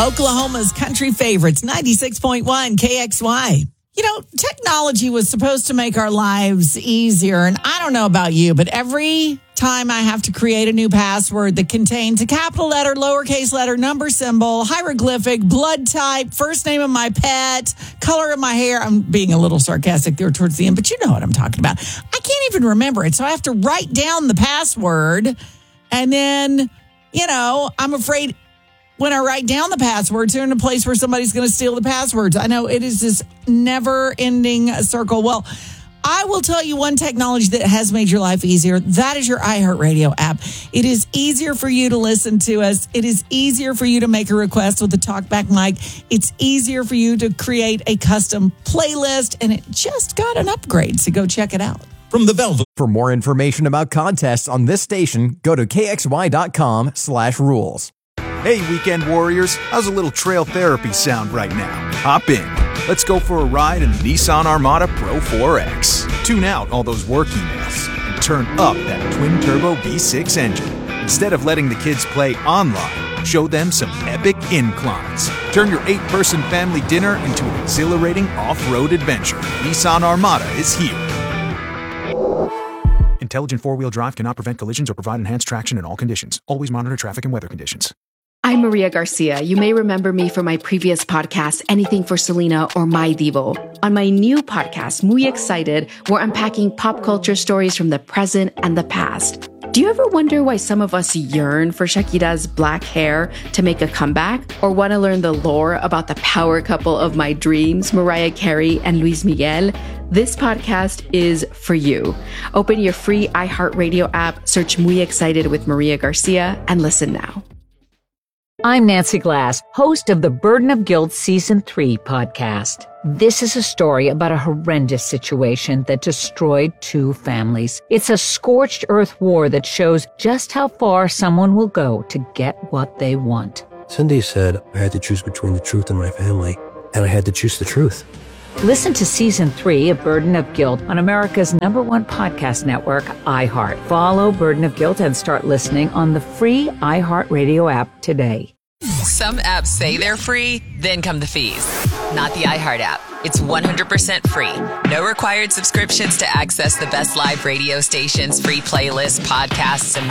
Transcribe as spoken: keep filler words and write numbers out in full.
Oklahoma's country favorites, ninety-six point one K X Y. You know, technology was supposed to make our lives easier. And I don't know about you, but every time I have to create a new password that contains a capital letter, lowercase letter, number symbol, hieroglyphic, blood type, first name of my pet, color of my hair. I'm being a little sarcastic there towards the end, but you know what I'm talking about. I can't even remember it. So I have to write down the password. And then, you know, I'm afraid when I write down the passwords, they're in a place where somebody's going to steal the passwords. I know it is this never-ending circle. Well, I will tell you one technology that has made your life easier. That is your iHeartRadio app. It is easier for you to listen to us. It is easier for you to make a request with the TalkBack mic. It's easier for you to create a custom playlist, and it just got an upgrade, so go check it out. From the Velvet. For more information about contests on this station, go to kxy.com slash rules. Hey, weekend warriors, how's a little trail therapy sound right now? Hop in. Let's go for a ride in the Nissan Armada Pro four X. Tune out all those work emails and turn up that twin-turbo V six engine. Instead of letting the kids play online, show them some epic inclines. Turn your eight-person family dinner into an exhilarating off-road adventure. Nissan Armada is here. Intelligent four-wheel drive cannot prevent collisions or provide enhanced traction in all conditions. Always monitor traffic and weather conditions. I'm Maria Garcia. You may remember me from my previous podcast, Anything for Selena or My Divo. On my new podcast, Muy Excited, we're unpacking pop culture stories from the present and the past. Do you ever wonder why some of us yearn for Shakira's black hair to make a comeback? Or want to learn the lore about the power couple of my dreams, Mariah Carey and Luis Miguel? This podcast is for you. Open your free iHeartRadio app, search Muy Excited with Maria Garcia, and listen now. I'm Nancy Glass, host of the Burden of Guilt Season three podcast. This is a story about a horrendous situation that destroyed two families. It's a scorched earth war that shows just how far someone will go to get what they want. Cindy said I had to choose between the truth and my family, and I had to choose the truth. Listen to Season three of Burden of Guilt on America's number one podcast network, iHeart. Follow Burden of Guilt and start listening on the free iHeartRadio app today. Some apps say they're free, then come the fees. Not the iHeart app. It's one hundred percent free. No required subscriptions to access the best live radio stations, free playlists, podcasts, and more.